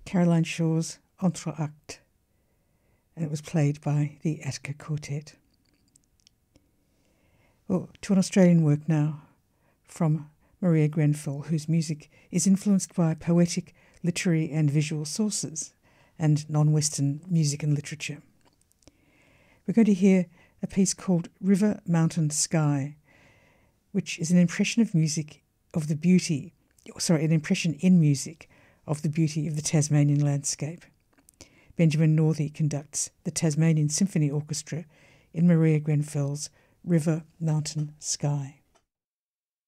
Caroline Shaw's Entr'acte, and it was played by the Atka Quartet. Well, to an Australian work now from Maria Grenfell, whose music is influenced by poetic, literary and visual sources and non-Western music and literature. We're going to hear a piece called River, Mountain, Sky, which is an impression in music of the beauty of the Tasmanian landscape. Benjamin Northey conducts the Tasmanian Symphony Orchestra in Maria Grenfell's River, Mountain, Sky.